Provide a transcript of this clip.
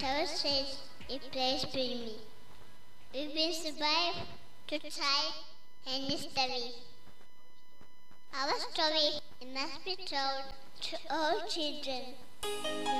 whatever says a place bring me. We've been survived to try any story. Our story must be told to all children.